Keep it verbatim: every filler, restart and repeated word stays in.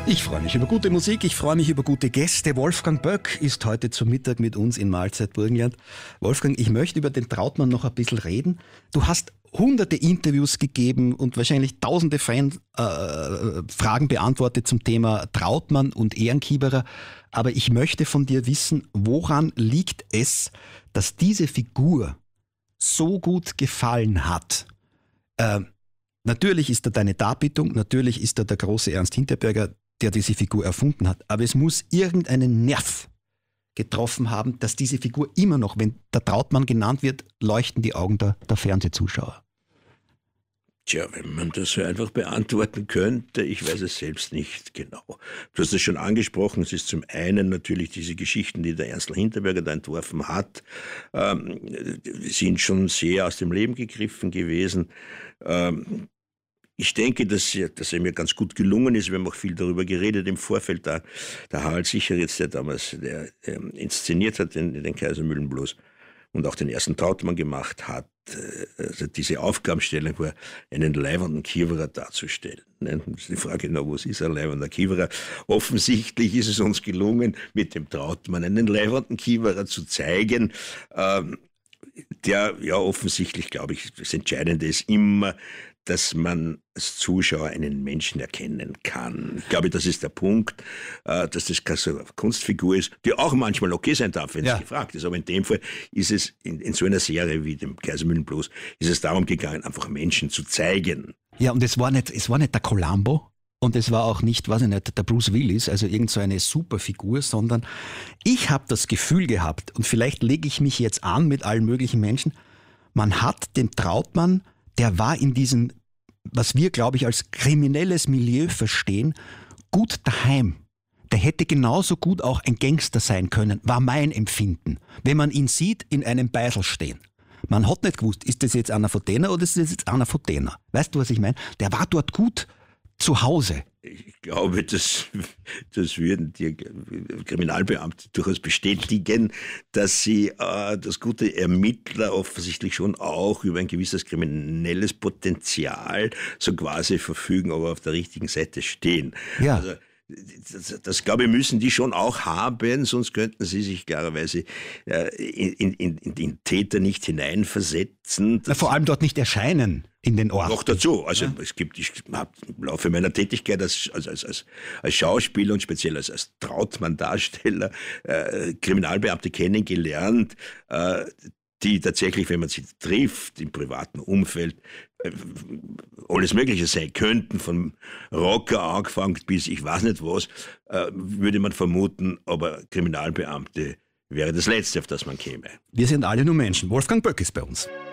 Ich freue mich über gute Musik, ich freue mich über gute Gäste. Wolfgang Böck ist heute zum Mittag mit uns in Mahlzeit Burgenland. Wolfgang, ich möchte über den Trautmann noch ein bisschen reden. Du hast hunderte Interviews gegeben und wahrscheinlich tausende Fan, äh, Fragen beantwortet zum Thema Trautmann und Ehrenkieberer. Aber ich möchte von dir wissen, woran liegt es, dass diese Figur so gut gefallen hat? Äh, natürlich ist da deine Darbietung, natürlich ist da der große Ernst Hinterberger, der diese Figur erfunden hat. Aber es muss irgendeinen Nerv getroffen haben, dass diese Figur immer noch, wenn der Trautmann genannt wird, leuchten die Augen der, der Fernsehzuschauer. Tja, wenn man das so einfach beantworten könnte, ich weiß es selbst nicht genau. Du hast es schon angesprochen, es ist zum einen natürlich diese Geschichten, die der Ernst Hinterberger da entworfen hat, ähm, sind schon sehr aus dem Leben gegriffen gewesen. Ähm, Ich denke, dass er, dass er mir ganz gut gelungen ist. Wir haben auch viel darüber geredet im Vorfeld. Da, der Harald Sicheritz, der damals der, ähm, inszeniert hat, den, den Kaisermühlenblues und auch den ersten Trautmann gemacht hat, äh, also diese Aufgabenstellung war, einen leibernden Kiewerer darzustellen. Ne? Das ist die Frage, na, was ist ein leibernder Kiewerer? Offensichtlich ist es uns gelungen, mit dem Trautmann einen leibernden Kiewerer zu zeigen, ähm, der, ja, offensichtlich, glaube ich, das Entscheidende ist immer, dass man als Zuschauer einen Menschen erkennen kann. Ich glaube, das ist der Punkt, dass das keine Kunstfigur ist, die auch manchmal okay sein darf, wenn ja. es gefragt ist. Aber in dem Fall ist es in, in so einer Serie wie dem Kaisermühlenblues, ist es darum gegangen, einfach Menschen zu zeigen. Ja, und es war nicht, es war nicht der Columbo und es war auch nicht, weiß ich nicht, der Bruce Willis, also irgend so eine Superfigur, sondern ich habe das Gefühl gehabt, und vielleicht lege ich mich jetzt an mit allen möglichen Menschen, man hat den Trautmann, der war in diesem, was wir, glaube ich, als kriminelles Milieu verstehen, gut daheim. Der hätte genauso gut auch ein Gangster sein können, war mein Empfinden. Wenn man ihn sieht, in einem Beisel stehen. Man hat nicht gewusst, ist das jetzt einer von denen oder ist das jetzt einer von denen? Weißt du, was ich meine? Der war dort gut zu Hause. Ich glaube, das, das würden die Kriminalbeamte durchaus bestätigen, dass sie äh, das gute Ermittler offensichtlich schon auch über ein gewisses kriminelles Potenzial so quasi verfügen, aber auf der richtigen Seite stehen. Ja. Also, Das, das, glaube ich, müssen die schon auch haben, sonst könnten sie sich klarerweise äh, in, in, in den Täter nicht hineinversetzen. Ja, vor allem dort nicht erscheinen in den Orten. Noch dazu. Also ja. es gibt, ich habe im Laufe meiner Tätigkeit als, als, als, als Schauspieler und speziell als, als Trautmann-Darsteller äh, Kriminalbeamte kennengelernt, äh, die tatsächlich, wenn man sie trifft, im privaten Umfeld, äh, alles Mögliche sein könnten, von Rocker angefangen bis ich weiß nicht was, äh, würde man vermuten, aber Kriminalbeamte wäre das Letzte, auf das man käme. Wir sind alle nur Menschen. Wolfgang Böck ist bei uns.